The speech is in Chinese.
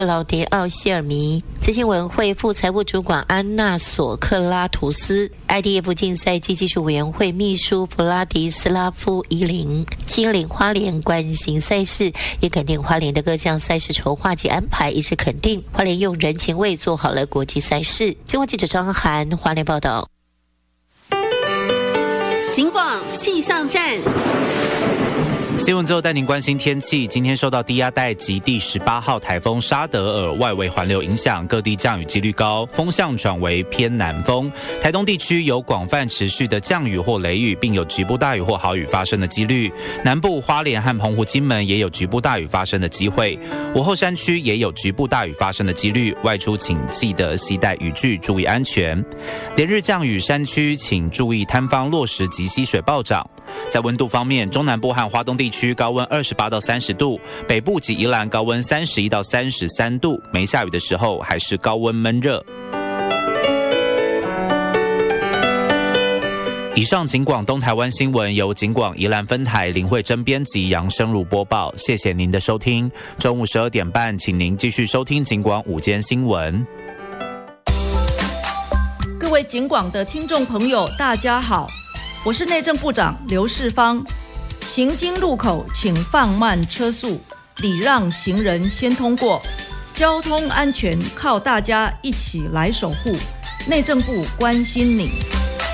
老迪奥谢尔米、执行委员会副财务主管安娜索克拉图斯、IDF 竞赛及技术委员会秘书弗拉迪斯拉夫伊林亲临花莲关心赛事，也肯定花莲的各项赛事筹划及安排，一致肯定花莲用人情味做好了国际赛事。中国记者张涵花莲报道。 警广气象站。 新闻最后带您关心天气。今天受到低压带及第18号台风沙德尔外围环流影响，各地降雨几率高，风向转为偏南风。台东地区有广泛持续的降雨或雷雨，并有局部大雨或豪雨发生的几率。南部花莲和澎湖、金门也有局部大雨发生的机会。午后山区也有局部大雨发生的几率，外出请记得携带雨具，注意安全。连日降雨，山区请注意坍方落石及溪水暴涨。在温度方面，中南部和花东地区高温28到30度，北部及宜兰高温31到33度，没下雨的时候还是高温闷热。以上警广东台湾新闻由警广宜兰分台林慧珍编辑，杨生如播报，谢谢您的收听。中午12点半，请您继续收听警广午间新闻。 各位警广的听众朋友，大家好，我是内政部长刘世芳。行经路口请放慢车速，礼让行人先通过。交通安全靠大家一起来守护，内政部关心你。